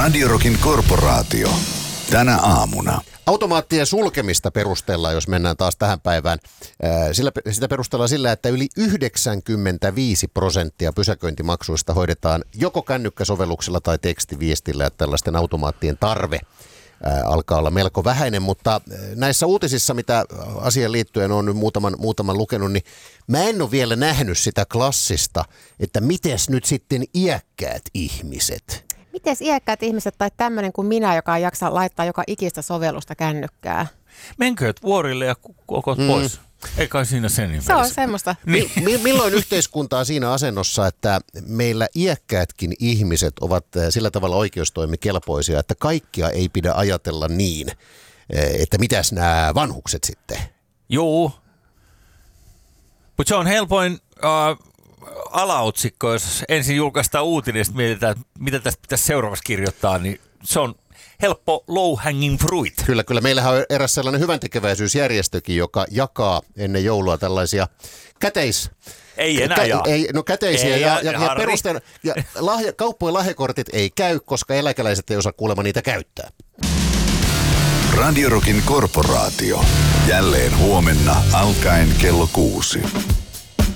Radio Rockin korporaatio. Tänä aamuna. Automaattien sulkemista perustellaan, jos mennään taas tähän päivään. Sitä perustellaan sillä, että yli 95% pysäköintimaksuista hoidetaan joko kännykkäsovelluksella tai tekstiviestillä, että tällaisten automaattien tarve alkaa olla melko vähäinen, mutta näissä uutisissa, mitä asiaan liittyen on nyt muutaman lukenut, niin mä en ole vielä nähnyt sitä klassista, että mites nyt sitten iäkkäät ihmiset? Mites iäkkäät ihmiset tai tämmöinen kuin minä, joka ei jaksa laittaa joka ikistä sovellusta kännykkää? Menkööt vuorille ja kuokot pois. Ei kai siinä sen nimessä. Se on semmoista. Milloin yhteiskunta on siinä asennossa, että meillä iäkkäätkin ihmiset ovat sillä tavalla oikeustoimikelpoisia, että kaikkia ei pidä ajatella niin, että mitäs nämä vanhukset sitten? Joo, mutta se on helpoin alaotsikko, jos ensin julkaistaan uutinen ja mietitään, että mitä tästä pitäisi seuraavaksi kirjoittaa, niin se on helppo low hanging fruit. Kyllä. Meillähän on eräs sellainen hyväntekeväisyysjärjestökin, joka jakaa ennen joulua tällaisia Ei enää käteisiä ja kauppojen lahjakortit ei käy, koska eläkeläiset ei osaa kuulemma niitä käyttää. Radio Rockin korporaatio. Jälleen huomenna alkaen kello 6.